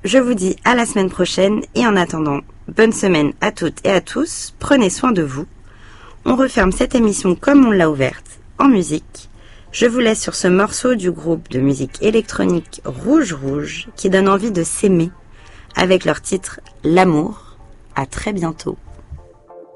je vous dis à la semaine prochaine et en attendant, bonne semaine à toutes et à tous, prenez soin de vous. On referme cette émission comme on l'a ouverte, en musique. Je vous laisse sur ce morceau du groupe de musique électronique Rouge Rouge qui donne envie de s'aimer avec leur titre L'amour. À très bientôt.